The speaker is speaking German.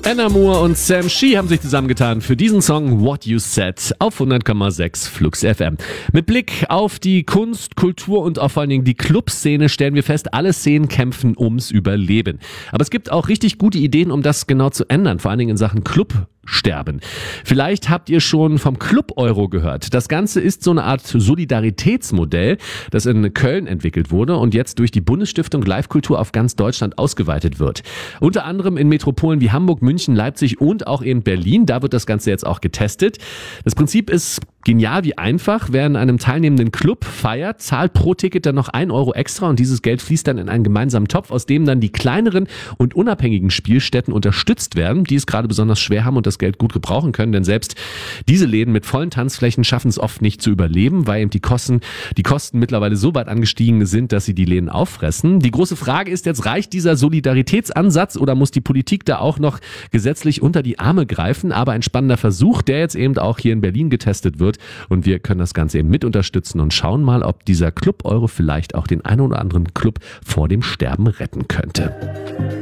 Anna Moore und Sam Shee haben sich zusammengetan für diesen Song What You Said auf 100,6 Flux FM. Mit Blick auf die Kunst, Kultur und auch vor allen Dingen die Clubszene stellen wir fest, alle Szenen kämpfen ums Überleben. Aber es gibt auch richtig gute Ideen, um das genau zu ändern, vor allen Dingen in Sachen Clubsterben. Vielleicht habt ihr schon vom Club-Euro gehört. Das Ganze ist so eine Art Solidaritätsmodell, das in Köln entwickelt wurde und jetzt durch die Bundesstiftung Live-Kultur auf ganz Deutschland ausgeweitet wird. Unter anderem in Metropolen wie Hamburg, München, Leipzig und auch in Berlin. Da wird das Ganze jetzt auch getestet. Das Prinzip ist genial wie einfach. Wer in einem teilnehmenden Club feiert, zahlt pro Ticket dann noch 1 Euro extra und dieses Geld fließt dann in einen gemeinsamen Topf, aus dem dann die kleineren und unabhängigen Spielstätten unterstützt werden, die es gerade besonders schwer haben und das Geld gut gebrauchen können, denn selbst diese Läden mit vollen Tanzflächen schaffen es oft nicht zu überleben, weil eben die Kosten mittlerweile so weit angestiegen sind, dass sie die Läden auffressen. Die große Frage ist jetzt, reicht dieser Solidaritätsansatz oder muss die Politik da auch noch gesetzlich unter die Arme greifen? Aber ein spannender Versuch, der jetzt eben auch hier in Berlin getestet wird. Und wir können das Ganze eben mit unterstützen und schauen mal, ob dieser Club Euro vielleicht auch den einen oder anderen Club vor dem Sterben retten könnte.